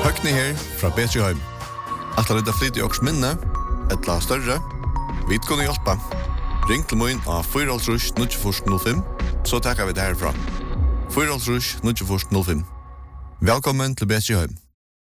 Høgni her fra Betriheim. Atla rydda flyt I oks minne, etla større. Vi kunne hjelpa. Ring til min av 4-0-0-5, så takkar vi det herfra. 4-0-0-5. Velkommen til Betriheim.